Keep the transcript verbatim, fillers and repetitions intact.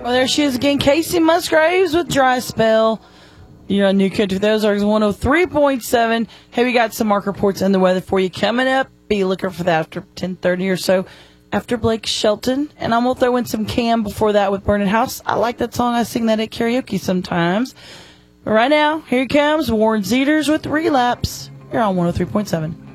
Well, there she is again. Casey Musgraves with Dry Spell. You're on New Country with Ozarks one oh three point seven. Hey, we got some mark reports and the weather for you coming up. Be looking for that after ten thirty or so. After Blake Shelton. And I'm going to throw in some Cam before that with Burning House. I like that song. I sing that at karaoke sometimes. But right now, here comes Warren Zeters with Relapse. You're on one oh three point seven.